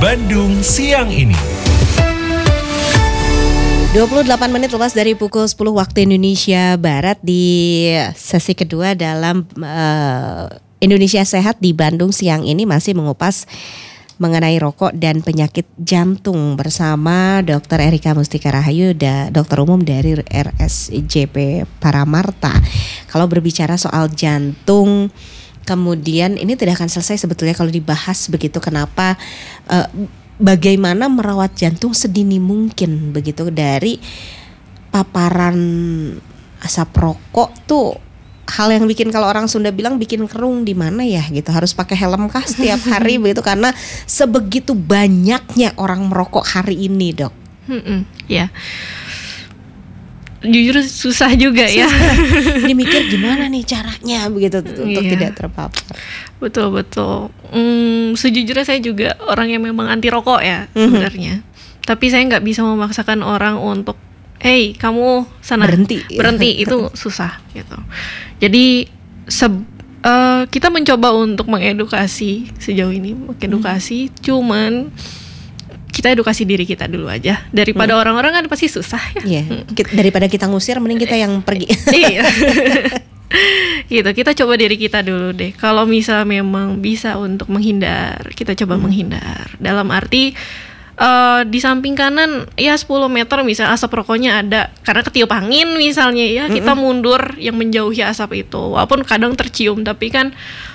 Bandung Siang Ini. 28 menit lepas dari pukul 10 waktu Indonesia Barat di sesi kedua dalam Indonesia Sehat di Bandung Siang Ini masih mengupas mengenai rokok dan penyakit jantung bersama Dr. Erika Mustika Rahayu, dokter umum dari RSJP Paramarta. Kalau berbicara soal jantung, kemudian ini tidak akan selesai sebetulnya kalau dibahas begitu. Kenapa? Bagaimana merawat jantung sedini mungkin begitu dari paparan asap rokok tuh hal yang bikin, kalau orang Sunda bilang bikin kerung di mana ya gitu, harus pakai helm kah setiap hari begitu karena sebegitu banyaknya orang merokok hari ini, Dok. Ya. Jujur susah juga ya. Ini mikir gimana nih caranya begitu untuk tidak terpapar. Betul. Sejujurnya saya juga orang yang memang anti rokok ya sebenarnya. Tapi saya nggak bisa memaksakan orang untuk, hey kamu sana berhenti itu susah gitu. Jadi kita mencoba untuk mengedukasi sejauh ini, cuman kita edukasi diri kita dulu aja daripada orang-orang kan pasti susah ya. Daripada kita ngusir, mending kita yang pergi. Iya. Gitu, kita coba diri kita dulu deh. Kalau misal memang bisa untuk menghindar, kita coba menghindar. Dalam arti di samping kanan ya 10 meter misal asap rokoknya ada, karena ketiup angin misalnya ya, kita mundur yang menjauhi asap itu. Walaupun kadang tercium, tapi kan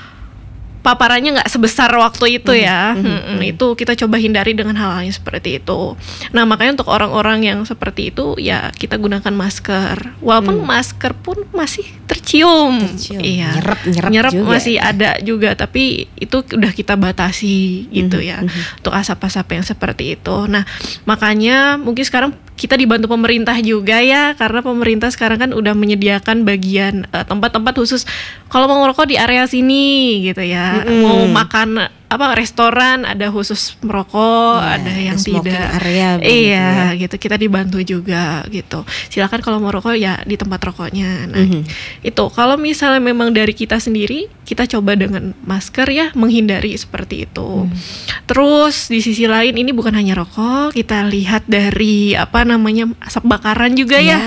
paparannya nggak sebesar waktu itu ya. Itu kita coba hindari dengan hal-hal yang seperti itu. Nah makanya untuk orang-orang yang seperti itu ya kita gunakan masker. Walaupun masker pun masih tercium. Iya. Nyerap juga. Masih ada juga, tapi itu udah kita batasi gitu ya. Untuk asap-asap yang seperti itu. Nah makanya mungkin sekarang kita dibantu pemerintah juga ya, karena pemerintah sekarang kan udah menyediakan bagian tempat-tempat khusus kalau mau ngerokok di area sini gitu ya. Mau makan restoran ada khusus merokok, ada yang tidak. Area gitu. Kita dibantu juga gitu. Silakan kalau mau rokok ya di tempat rokoknya. Nah, itu kalau misalnya memang dari kita sendiri, kita coba dengan masker ya, menghindari seperti itu. Terus di sisi lain ini bukan hanya rokok, kita lihat dari asap bakaran juga ya.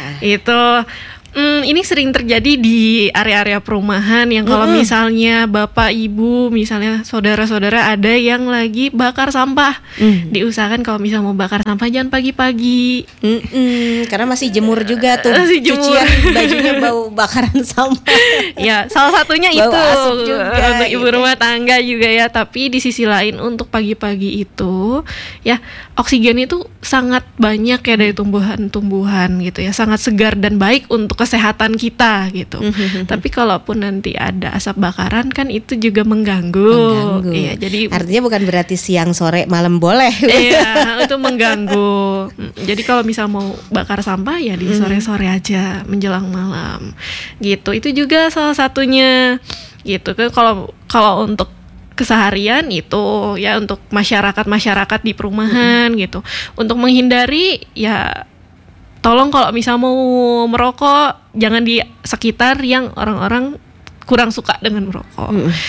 Itu ini sering terjadi di area-area perumahan yang kalau misalnya bapak ibu, misalnya saudara-saudara ada yang lagi bakar sampah, diusahakan kalau misalnya mau bakar sampah jangan pagi-pagi, karena masih jemur juga tuh, cucian bajunya bau bakaran sampah. Ya salah satunya bau itu asap juga, untuk ibu rumah tangga juga ya. Tapi di sisi lain untuk pagi-pagi itu ya oksigen itu sangat banyak ya dari tumbuhan-tumbuhan gitu ya, sangat segar dan baik untuk kesehatan kita gitu. Tapi kalaupun nanti ada asap bakaran kan itu juga mengganggu. Iya, jadi artinya bukan berarti siang, sore, malam boleh. Iya, itu mengganggu. Jadi kalau misal mau bakar sampah ya di sore-sore aja menjelang malam. Gitu. Itu juga salah satunya gitu. Kalau untuk keseharian itu ya untuk masyarakat di perumahan gitu. Untuk menghindari ya tolong kalau misal mau merokok jangan di sekitar yang orang-orang kurang suka dengan merokok.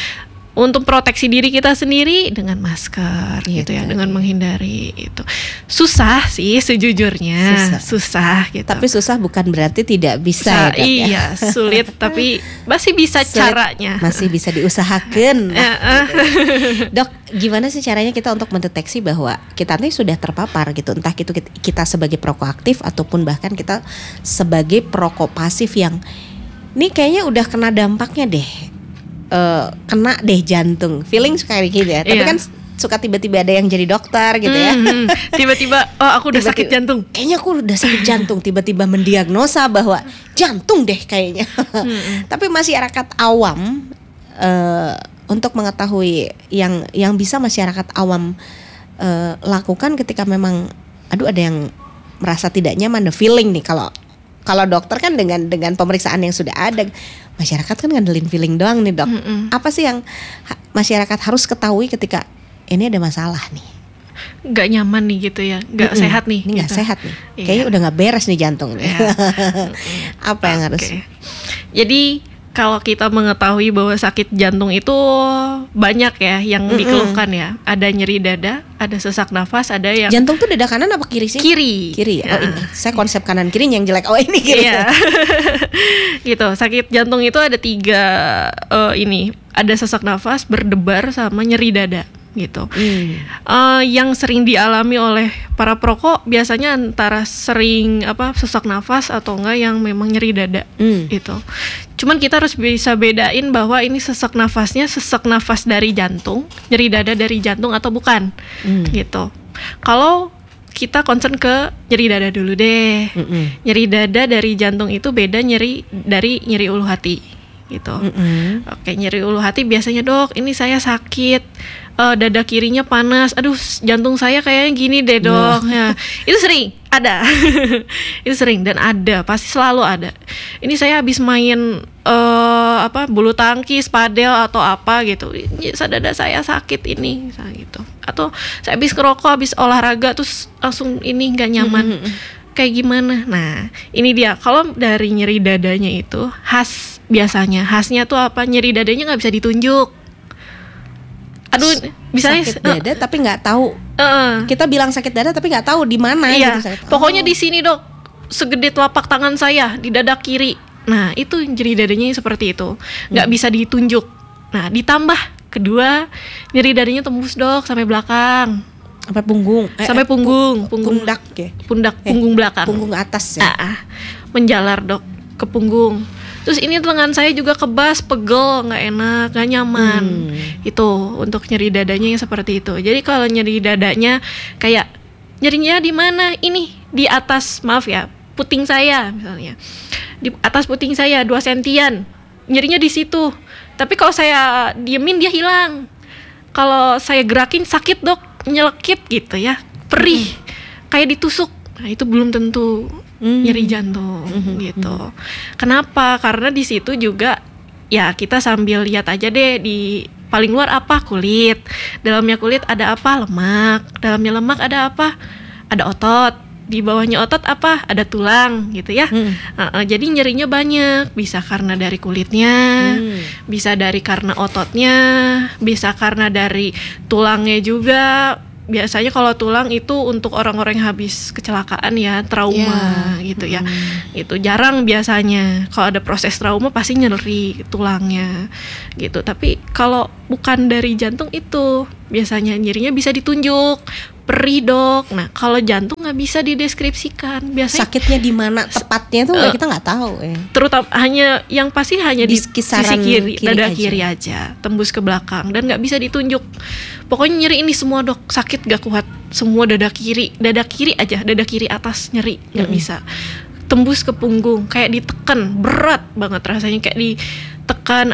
Untuk proteksi diri kita sendiri dengan masker gitu ya, dengan menghindari itu. Susah sih sejujurnya, susah gitu. Tapi susah bukan berarti tidak bisa ya, Dok, iya, sulit tapi masih bisa caranya. Masih bisa diusahakan. Dok, gimana sih caranya kita untuk mendeteksi bahwa kita nih sudah terpapar gitu, entah itu kita sebagai perokok aktif ataupun bahkan kita sebagai perokok pasif yang ini kayaknya udah kena dampaknya deh. Kena deh jantung, feeling suka kayak gitu ya. Tapi kan suka tiba-tiba ada yang jadi dokter gitu ya. Tiba-tiba aku udah sakit jantung. Kayaknya aku udah sakit jantung, tiba-tiba mendiagnosa bahwa jantung deh kayaknya. Tapi masyarakat awam untuk mengetahui yang bisa masyarakat awam lakukan ketika memang ada yang merasa tidak nyaman, the feeling nih. Kalau dokter kan dengan pemeriksaan yang sudah ada, masyarakat kan ngandelin feeling doang nih, Dok. Apa sih yang masyarakat harus ketahui ketika ini ada masalah nih? Nggak nyaman nih gitu ya, nggak sehat nih. Ini nggak gitu. sehat nih, kayaknya udah nggak beres nih jantung nih. Apa yang harus? Jadi kalau kita mengetahui bahwa sakit jantung itu banyak ya yang dikeluhkan ya. Ada nyeri dada, ada sesak nafas, ada yang Jantung tuh dada kanan apa kiri sih? kiri. Kiri. Oh ini. Saya konsep kanan kiri yang jelek. Oh ini kiri. Iya. Gitu. Sakit jantung itu ada 3 ini. Ada sesak nafas, berdebar, sama nyeri dada gitu. Yang sering dialami oleh para perokok biasanya antara sering sesak nafas atau enggak yang memang nyeri dada gitu. Cuman kita harus bisa bedain bahwa ini sesak nafasnya sesak nafas dari jantung, nyeri dada dari jantung atau bukan gitu. Kalau kita concern ke nyeri dada dulu deh. Nyeri dada dari jantung itu beda dari nyeri ulu hati gitu. Oke, nyeri ulu hati biasanya, dok ini saya sakit, dada kirinya panas, aduh jantung saya kayaknya gini deh dok. Ya, itu sering ada. Itu sering dan ada, pasti selalu ada. Ini saya habis main bulu tangkis, padel atau apa gitu, dada saya sakit ini misalnya gitu. Atau saya habis ngerokok, habis olahraga terus langsung ini nggak nyaman. Kayak gimana? Nah, ini dia. Kalau dari nyeri dadanya itu khasnya tuh apa? Nyeri dadanya nggak bisa ditunjuk. Aduh, misalnya sakit dada tapi nggak tahu. Kita bilang sakit dada tapi nggak tahu di mana. Iya. Gitu. Pokoknya di sini dok, segede telapak tangan saya di dada kiri. Nah, itu nyeri dadanya seperti itu, nggak bisa ditunjuk. Nah, ditambah kedua, nyeri dadanya tembus dok sampai belakang. Sampai punggung. Sampai punggung. Pundak ya. Punggung belakang. Punggung atas ya. Menjalar dok ke punggung. Terus ini lengan saya juga kebas, pegel, nggak enak, nggak nyaman. Itu untuk nyeri dadanya yang seperti itu. Jadi kalau nyeri dadanya kayak nyerinya di mana? Ini di atas, maaf ya, puting saya misalnya. Di atas puting saya 2 sentian. Nyerinya di situ. Tapi kalau saya diemin dia hilang. Kalau saya gerakin sakit dok, nyelekit gitu ya, perih, kayak ditusuk. Nah itu belum tentu nyeri jantung gitu. Kenapa? Karena di situ juga ya kita sambil lihat aja deh, di paling luar apa? Kulit. Dalamnya kulit ada apa? Lemak. Dalamnya lemak ada apa? Ada otot. Di bawahnya otot apa? Ada tulang gitu ya. Jadi nyerinya banyak. Bisa karena dari kulitnya, bisa karena ototnya, bisa karena dari tulangnya juga. Biasanya kalau tulang itu untuk orang-orang yang habis kecelakaan ya, trauma gitu ya. Itu jarang biasanya. Kalau ada proses trauma pasti nyeri tulangnya gitu. Tapi kalau bukan dari jantung itu biasanya nyerinya bisa ditunjuk. Perih dok. Nah kalau jantung nggak bisa dideskripsikan. Biasanya sakitnya di mana tepatnya tuh kita nggak tahu ya. Terutama yang pasti hanya di kisaran sisi kiri dada aja. kiri aja, tembus ke belakang dan nggak bisa ditunjuk. Pokoknya nyeri ini semua dok, sakit gak kuat. Semua dada kiri aja, dada kiri atas nyeri, nggak bisa. Tembus ke punggung, kayak ditekan, berat banget rasanya, kayak ditekan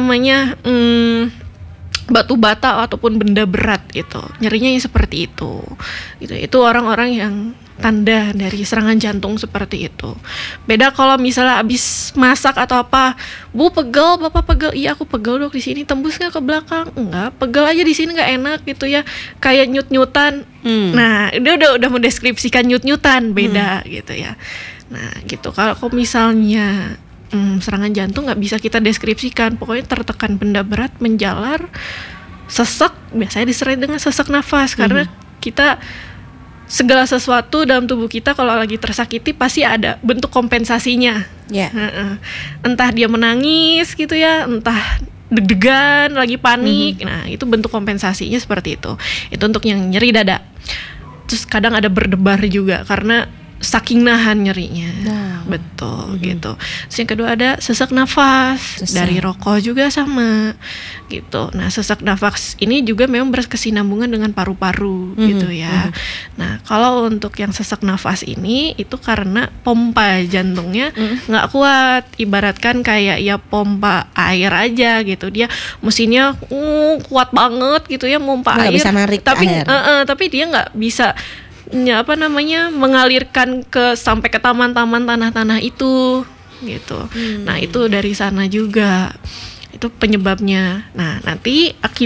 batu bata ataupun benda berat gitu. Nyerinya yang seperti itu. Gitu. Itu orang-orang yang tanda dari serangan jantung seperti itu. Beda kalau misalnya abis masak atau apa, Bu pegel, Bapak pegel. Iya aku pegel dok di sini. Tembus nggak ke belakang? Enggak, pegel aja di sini nggak enak gitu ya. Kayak nyut-nyutan. Nah, dia udah mendeskripsikan nyut-nyutan, beda gitu ya. Nah, gitu. Kalau misalnya serangan jantung nggak bisa kita deskripsikan, pokoknya tertekan benda berat, menjalar, sesak, biasanya disertai dengan sesak nafas karena kita segala sesuatu dalam tubuh kita kalau lagi tersakiti pasti ada bentuk kompensasinya. Entah dia menangis gitu ya, entah deg-degan, lagi panik. Nah itu bentuk kompensasinya seperti itu. Itu untuk yang nyeri dada. Terus kadang ada berdebar juga karena saking nahan nyerinya. Betul gitu. Terus yang kedua ada sesak nafas. Dari rokok juga sama gitu. Nah sesak nafas ini juga memang berkesinambungan dengan paru-paru gitu ya. Nah kalau untuk yang sesak nafas ini itu karena pompa jantungnya nggak kuat. Ibaratkan kayak ya pompa air aja gitu. Dia mesinnya kuat banget gitu ya, pompa air. Bisa narik air. Tapi dia nggak bisa mengalirkan sampai ke taman-taman tanah-tanah itu gitu. Nah itu dari sana juga itu penyebabnya. Nah nanti akibat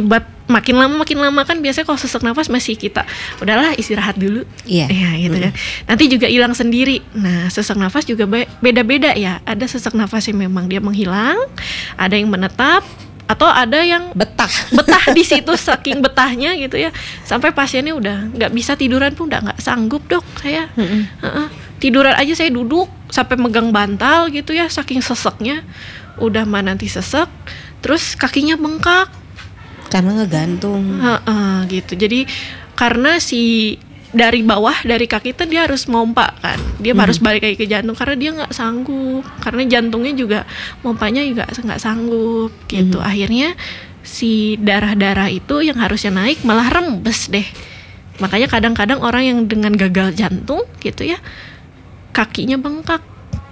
makin lama kan biasanya kalau sesak nafas masih kita udahlah istirahat dulu. Iya. Ya gitu kan. Nanti juga hilang sendiri. Nah, sesak nafas juga beda-beda ya. Ada sesak nafas yang memang dia menghilang, ada yang menetap, atau ada yang betah di situ saking betahnya gitu ya. Sampai pasiennya udah nggak bisa tiduran pun, udah nggak sanggup dok saya. Tiduran aja saya duduk sampai megang bantal gitu ya, saking seseknya. Udah mah nanti sesek, terus kakinya bengkak. Karena ngegantung. Gitu. Jadi karena dari bawah dari kaki itu dia harus mompa kan, dia harus balik lagi ke jantung karena dia nggak sanggup, karena jantungnya juga mompanya juga nggak sanggup gitu. Akhirnya si darah itu yang harusnya naik malah rembes deh. Makanya kadang-kadang orang yang dengan gagal jantung gitu ya, kakinya bengkak.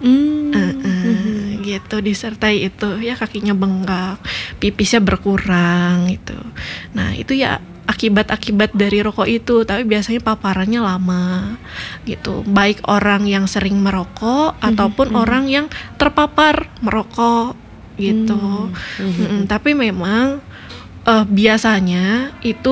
Gitu, disertai itu ya kakinya bengkak, pipisnya berkurang gitu. Nah itu ya akibat dari rokok itu, tapi biasanya paparannya lama gitu, baik orang yang sering merokok ataupun orang yang terpapar merokok gitu. Tapi memang biasanya itu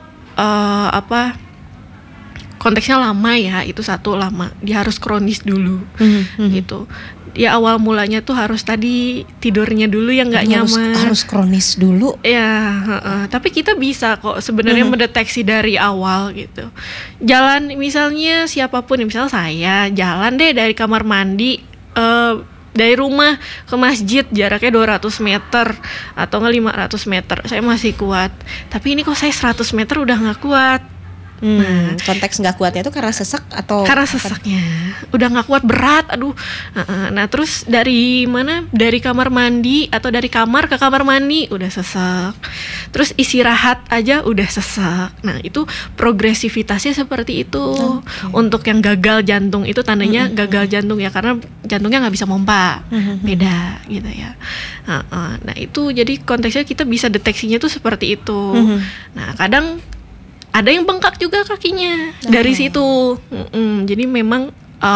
konteksnya lama ya, itu satu lama, dia harus kronis dulu gitu. Ya awal mulanya tuh harus tadi tidurnya dulu yang nggak nyaman. Harus kronis dulu. Ya, tapi kita bisa kok sebenarnya mendeteksi dari awal gitu. Jalan misalnya siapapun, misal saya jalan deh dari kamar mandi, dari rumah ke masjid jaraknya 200 meter atau nggak 500 meter, saya masih kuat. Tapi ini kok saya 100 meter udah nggak kuat. Nah, konteks nggak kuatnya itu karena sesak atau karena sesaknya udah nggak kuat, berat, aduh. Nah terus dari mana, dari kamar mandi atau dari kamar ke kamar mandi udah sesak, terus istirahat aja udah sesak. Nah itu progresivitasnya seperti itu. Untuk yang gagal jantung itu tandanya gagal jantung ya, karena jantungnya nggak bisa mompa, beda gitu ya. Nah itu jadi konteksnya kita bisa deteksinya tuh seperti itu. Nah kadang ada yang bengkak juga kakinya dari situ. Jadi memang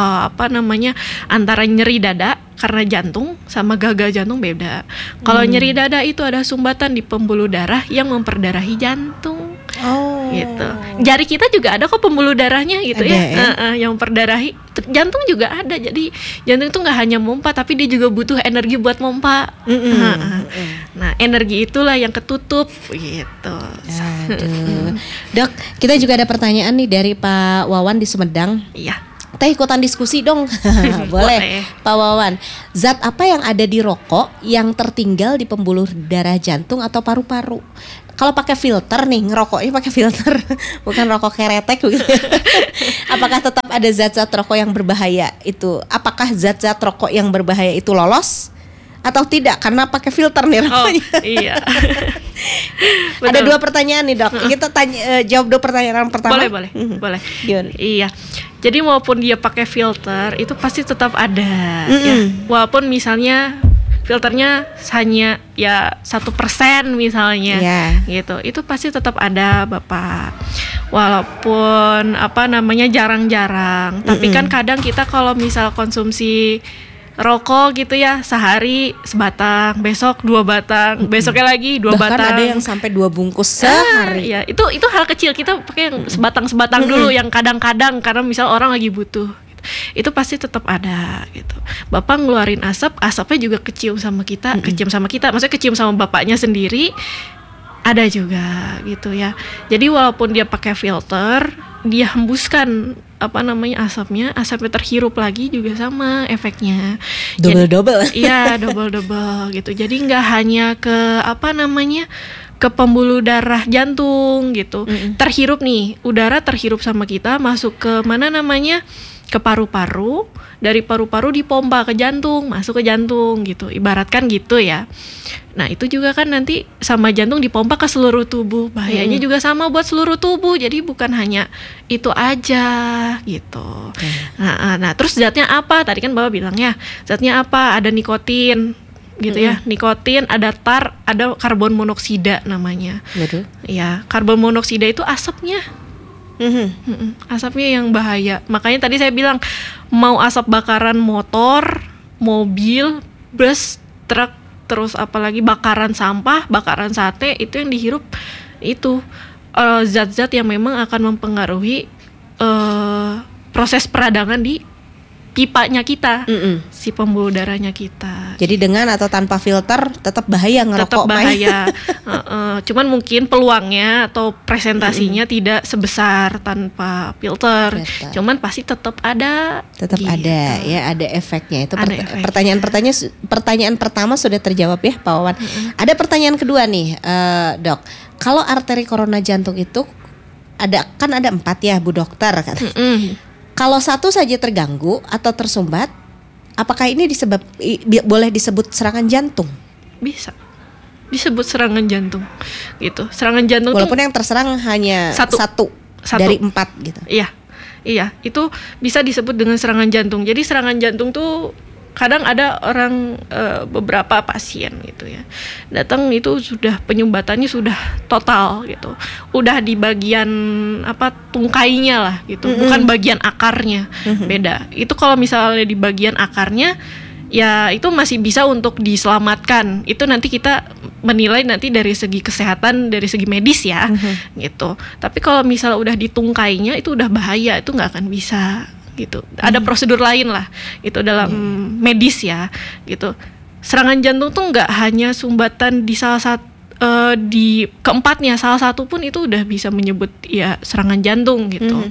antara nyeri dada karena jantung sama gagal jantung beda. Kalau nyeri dada itu ada sumbatan di pembuluh darah yang memperdarahi jantung. Gitu. Jari kita juga ada kok pembuluh darahnya gitu ada, yang memperdarahi. Jantung juga ada. Jadi jantung itu nggak hanya mompa, tapi dia juga butuh energi buat mompa. Nah energi itulah yang ketutup gitu. Aduh. Dok, kita juga ada pertanyaan nih dari Pak Wawan di Sumedang. Iya. Kita ikutan diskusi dong. Boleh Pak Wawan, zat apa yang ada di rokok yang tertinggal di pembuluh darah jantung atau paru-paru? Kalau pakai filter nih, ngerokoknya pakai filter, bukan rokok keretek begitu. Apakah tetap ada zat-zat rokok yang berbahaya itu? Apakah zat-zat rokok yang berbahaya itu lolos atau tidak karena pakai filter nih rokoknya? Iya. Ada dua pertanyaan nih dok. Kita jawab dua pertanyaan pertama. Boleh. Iya. Jadi walaupun dia pakai filter itu pasti tetap ada. Ya. Walaupun misalnya filternya hanya ya 1% misalnya, gitu, itu pasti tetap ada Bapak. Walaupun jarang-jarang, tapi kan kadang kita kalau misal konsumsi rokok gitu ya, sehari sebatang, besok 2 batang, besoknya lagi 2 batang. Bahkan ada yang sampai 2 bungkus sehari. Ya, itu hal kecil, kita pakai yang sebatang dulu, yang kadang-kadang karena misal orang lagi butuh. Itu pasti tetap ada gitu. Bapak ngeluarin asapnya juga kecium sama kita, maksudnya kecium sama bapaknya sendiri ada juga gitu ya. Jadi walaupun dia pakai filter, dia hembuskan asapnya terhirup lagi juga sama efeknya. Double. Iya, double gitu. Jadi nggak hanya ke ke pembuluh darah jantung gitu. Terhirup nih, udara terhirup sama kita, masuk ke ke paru-paru, dari paru-paru dipompa ke jantung, masuk ke jantung gitu, ibaratkan gitu ya. Nah itu juga kan nanti sama jantung dipompa ke seluruh tubuh, bahayanya juga sama buat seluruh tubuh, jadi bukan hanya itu aja gitu. Nah terus zatnya apa? Tadi kan Bapak bilang ya, zatnya apa? Ada nikotin gitu ya, nikotin, ada tar, ada karbon monoksida namanya. Betul. Ya, karbon monoksida itu asapnya. Asapnya yang bahaya. Makanya tadi saya bilang mau asap bakaran motor, mobil, bus, truk, terus apalagi bakaran sampah, bakaran sate, itu yang dihirup itu zat-zat yang memang akan mempengaruhi proses peradangan di pipanya kita, si pembuluh darahnya kita. Jadi dengan atau tanpa filter tetap bahaya ngerokok. Tetap bahaya. Cuman mungkin peluangnya atau presentasinya tidak sebesar tanpa filter. Betul. Cuman pasti tetap ada. Tetap gitu. ada ya, ada efeknya. Itu Ada efeknya. pertanyaan pertama sudah terjawab ya, Pak Wawan. Ada pertanyaan kedua nih, Dok. Kalau arteri korona jantung itu ada 4 ya, Bu Dokter kan. Kalau satu saja terganggu atau tersumbat, apakah ini boleh disebut serangan jantung? Bisa disebut serangan jantung gitu. Serangan jantung Walaupun tuh yang terserang hanya Satu. dari 4 gitu. Iya, itu bisa disebut dengan serangan jantung. Jadi serangan jantung tuh kadang ada orang beberapa pasien gitu ya, datang itu sudah penyumbatannya sudah total gitu, udah di bagian tungkainya lah gitu, bukan bagian akarnya. Beda. Itu kalau misalnya di bagian akarnya ya itu masih bisa untuk diselamatkan. Itu nanti kita menilai nanti dari segi kesehatan, dari segi medis ya gitu. Tapi kalau misalnya udah di tungkainya itu udah bahaya, itu nggak akan bisa gitu. Ada prosedur lain lah itu dalam medis ya gitu. Serangan jantung tuh nggak hanya sumbatan di salah satu di keempatnya, salah satu pun itu udah bisa menyebut ya serangan jantung gitu.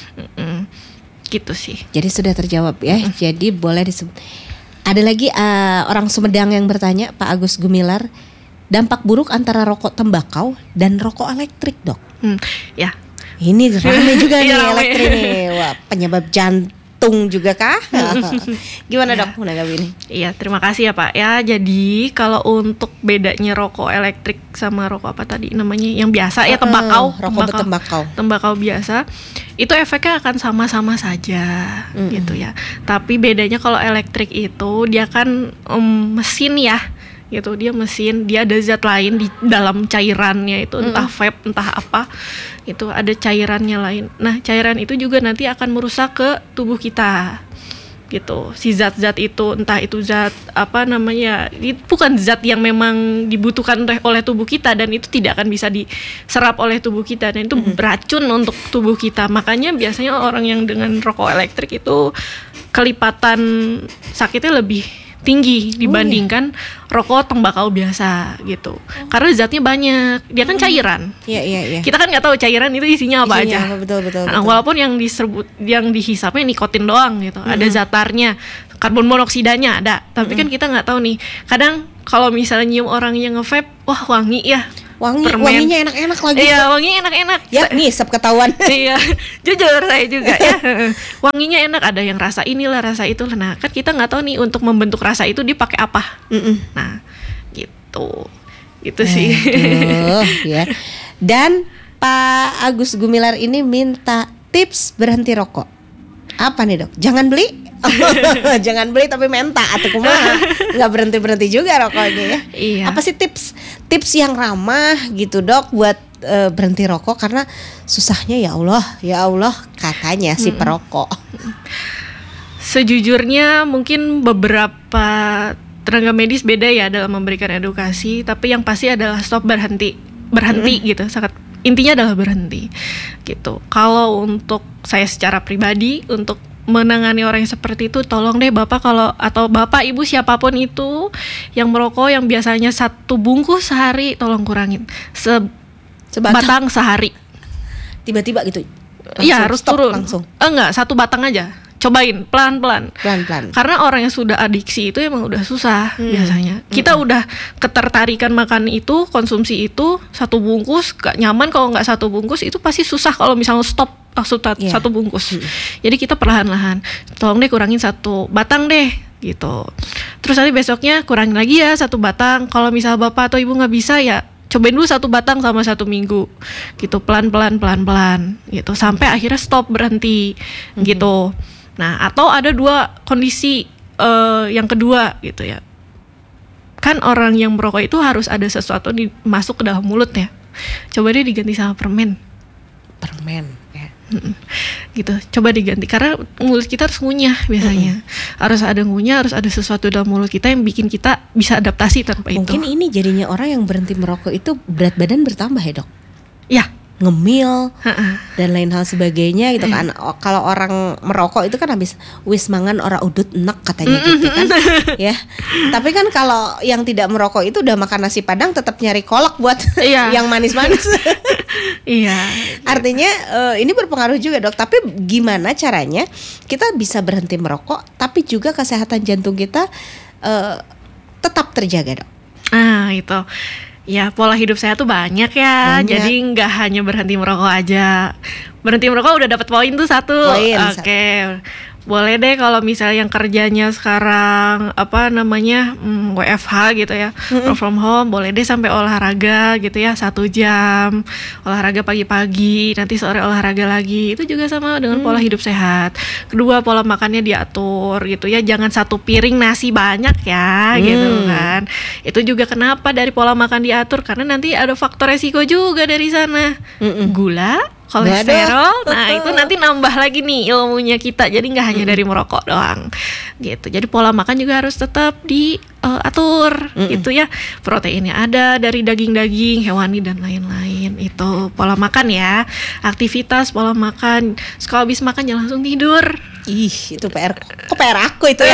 Gitu sih. Jadi sudah terjawab ya. Jadi boleh disebut. Ada lagi orang Sumedang yang bertanya, Pak Agus Gumilar, dampak buruk antara rokok tembakau dan rokok elektrik, Dok. Ya. Ini ramai juga nih Iya, ramai. elektrik nih. Wah, penyebab jantung juga kah? Gimana Dok menanggapi ini? Iya, terima kasih ya Pak. Ya, jadi kalau untuk bedanya rokok elektrik sama rokok apa tadi namanya yang biasa ya tembakau, Rokok tembakau. tembakau biasa, itu efeknya akan sama-sama saja gitu ya. Tapi bedanya kalau elektrik itu dia kan mesin ya. Gitu, dia mesin, dia ada zat lain di dalam cairannya itu, entah vape, entah apa, itu ada cairannya lain. Nah, cairan itu juga nanti akan merusak ke tubuh kita, gitu. Si zat-zat itu, entah itu zat apa namanya, itu bukan zat yang memang dibutuhkan oleh tubuh kita dan itu tidak akan bisa diserap oleh tubuh kita dan itu beracun untuk tubuh kita. Makanya biasanya orang yang dengan rokok elektrik itu kelipatan sakitnya lebih tinggi dibandingkan rokok tembakau biasa gitu. Karena zatnya banyak, dia kan cairan. Iya. Kita kan nggak tahu cairan itu isinya apa aja. Betul. Nah, walaupun yang dihisapnya nikotin doang gitu, ada zatarnya, karbon monoksidanya ada, tapi kan kita nggak tahu nih. Kadang kalau misalnya nyium orang yang nge-vape, wah wangi ya. Wanginya enak-enak lagi. Iya, wanginya enak-enak. Ya, ngisep ketahuan. Iya, jujur saya juga ya. Wanginya enak, ada yang rasa inilah, rasa itulah. Nah, kan kita nggak tahu nih untuk membentuk rasa itu dipakai apa. Nah, gitu. Itu sih. Ya. Dan Pak Agus Gumilar ini minta tips berhenti rokok. Apa nih Dok? Jangan beli? Jangan beli tapi minta atau kumaha? Nggak berhenti juga rokoknya ya. Iya. Apa sih tips yang ramah gitu Dok buat berhenti rokok, karena susahnya ya Allah katanya si perokok. Sejujurnya mungkin beberapa tenaga medis beda ya dalam memberikan edukasi, tapi yang pasti adalah stop, berhenti gitu. Sangat intinya adalah berhenti gitu. Kalau untuk saya secara pribadi untuk menangani orang yang seperti itu, tolong deh Bapak atau Bapak Ibu siapapun itu yang merokok yang biasanya 1 bungkus sehari, tolong kurangin sebatang sehari. Tiba-tiba gitu. Iya, harus stop, turun. Langsung. Enggak, 1 batang aja. Cobain pelan-pelan. Karena orang yang sudah adiksi itu emang udah susah biasanya. Kita udah ketertarikan makan itu, konsumsi itu 1 bungkus, gak nyaman kalau nggak 1 bungkus itu pasti susah kalau misalnya stop langsung 1 bungkus. Jadi kita perlahan-lahan. Tolong deh kurangin 1 batang deh gitu. Terus nanti besoknya kurangin lagi ya 1 batang. Kalau misal Bapak atau Ibu nggak bisa ya cobain dulu 1 batang sama 1 minggu gitu, pelan-pelan gitu sampai akhirnya stop, berhenti gitu. Nah, atau ada 2 kondisi yang kedua gitu ya. Kan orang yang merokok itu harus ada sesuatu masuk ke dalam mulut ya. Coba deh diganti sama permen ya. Gitu, coba diganti karena mulut kita harus ngunyah biasanya. Harus ada ngunyah, harus ada sesuatu dalam mulut kita yang bikin kita bisa adaptasi tanpa itu. Mungkin ini jadinya orang yang berhenti merokok itu berat badan bertambah ya Dok? Ya. ngemil dan lain hal sebagainya gitu kan. Kalau orang merokok itu kan habis wis mangan ora udut enek katanya gitu kan. Ya. Tapi kan kalau yang tidak merokok itu udah makan nasi padang tetap nyari kolak buat yang manis-manis. Iya. Artinya ini berpengaruh juga, Dok. Tapi gimana caranya kita bisa berhenti merokok tapi juga kesehatan jantung kita tetap terjaga, Dok? Itu. Ya, pola hidup saya tuh banyak ya. Jadi nggak hanya berhenti merokok aja. Berhenti merokok udah dapat poin tuh satu. Oke. Boleh deh kalau misalnya yang kerjanya sekarang WFH gitu ya, work from home, boleh deh sampai olahraga gitu ya 1 jam, olahraga pagi-pagi, nanti sore olahraga lagi. Itu juga sama dengan pola hidup sehat. Kedua, pola makannya diatur gitu ya, jangan 1 piring nasi banyak ya gitu kan. Itu juga kenapa dari pola makan diatur, karena nanti ada faktor resiko juga dari sana. Gula, kolesterol, nah itu nanti nambah lagi nih ilmunya kita. Jadi nggak hanya dari merokok doang, gitu. Jadi pola makan juga harus tetap diatur, gitu ya. Proteinnya ada dari daging-daging hewani dan lain-lain. Itu pola makan ya. Aktivitas, pola makan. Kalau habis makan jangan langsung tidur. Itu PR, kok PR aku itu ya.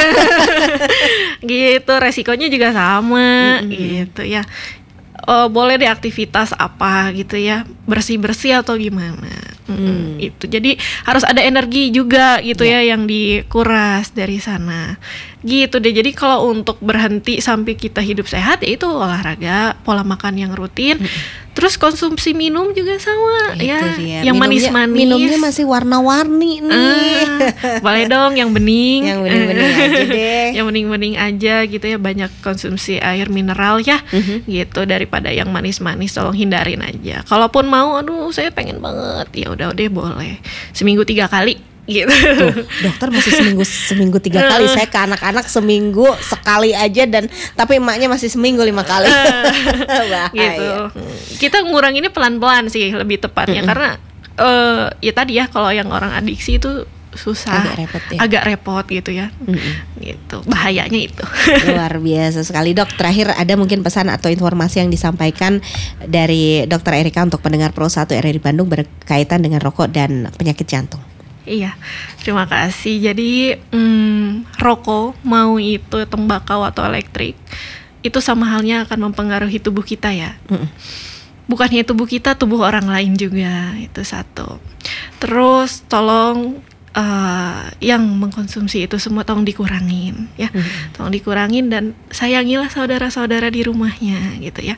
Gitu, resikonya juga sama, gitu ya. Boleh deh aktivitas apa gitu ya, bersih-bersih atau gimana. Itu jadi harus ada energi juga gitu ya yang dikuras dari sana gitu deh. Jadi kalau untuk berhenti sampai kita hidup sehat, ya itu olahraga, pola makan yang rutin, terus konsumsi minum juga sama ya, yang manis-manis. Minumnya masih warna-warni nih. Boleh dong yang bening. Yang bening-bening aja deh. Yang bening-bening aja gitu ya, banyak konsumsi air mineral ya, gitu, daripada yang manis-manis. Tolong hindarin aja. Kalaupun mau, aduh saya pengen banget, ya udah deh boleh seminggu 3 kali gitu. Tuh, dokter masih seminggu 3 kali. Saya ke anak-anak seminggu sekali aja, dan tapi emaknya masih seminggu 5 kali. Gitu. Kita nguranginnya pelan-pelan sih lebih tepatnya, karena ya tadi ya, kalau yang orang adiksi itu susah, agak repot gitu ya. Gitu, bahayanya itu. Luar biasa sekali, Dok. Terakhir, ada mungkin pesan atau informasi yang disampaikan dari Dokter Erika untuk pendengar Pro 1 RRI Bandung berkaitan dengan rokok dan penyakit jantung? Iya, terima kasih. Jadi rokok, mau itu tembakau atau elektrik, itu sama halnya akan mempengaruhi tubuh kita ya. Bukan hanya tubuh kita, tubuh orang lain juga. Itu satu. Terus tolong yang mengkonsumsi itu semua tolong dikurangin ya. Tolong dikurangin dan sayangilah saudara-saudara di rumahnya gitu ya.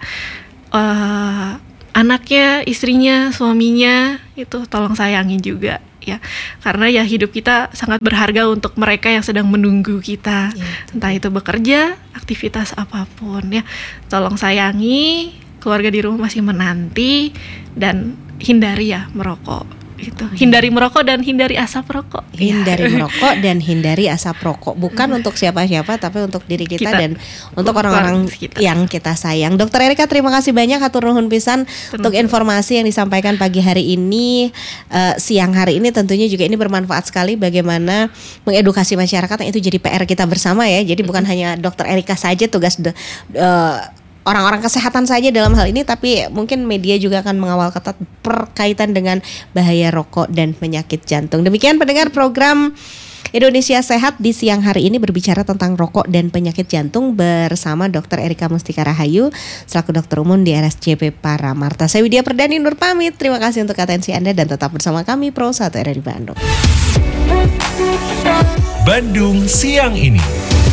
Anaknya, istrinya, suaminya, itu tolong sayangin juga ya, karena ya hidup kita sangat berharga untuk mereka yang sedang menunggu kita, entah itu bekerja, aktivitas apapun ya. Tolong sayangi, keluarga di rumah masih menanti, dan hindari ya merokok. Gitu. Hindari merokok dan hindari asap rokok. Hindari merokok dan hindari asap rokok. Bukan untuk siapa-siapa, tapi untuk diri kita dan untuk orang-orang yang kita sayang. Dokter Erika, terima kasih banyak, hatur nuhun pisan untuk informasi yang disampaikan pagi hari ini, siang hari ini. Tentunya juga ini bermanfaat sekali bagaimana mengedukasi masyarakat, yang itu jadi PR kita bersama ya. Jadi bukan hanya Dokter Erika saja tugas orang-orang kesehatan saja dalam hal ini, tapi mungkin media juga akan mengawal ketat berkaitan dengan bahaya rokok dan penyakit jantung. Demikian pendengar program Indonesia Sehat di siang hari ini, berbicara tentang rokok dan penyakit jantung bersama Dr. Erika Mustika Rahayu selaku dokter umum di RSCP Paramarta. Saya Widya Perdani Nur pamit. Terima kasih untuk atensi Anda dan tetap bersama kami Pro 1 RRI Bandung. Bandung siang ini.